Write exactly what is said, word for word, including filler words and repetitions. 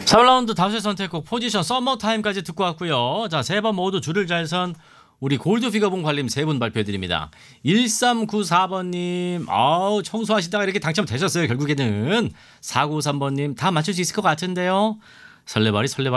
삼 라운드 다수의 선택곡 포지션 서머타임까지 듣고 왔고요. 자, 세 번 모두 줄을 잘 선 우리 골드피거봉 관림 세 분 발표해드립니다. 일삼구사 번님 아우 청소하시다가 이렇게 당첨되셨어요. 결국에는 사구삼 번님 다 맞출 수 있을 것 같은데요. 설레발이 설레발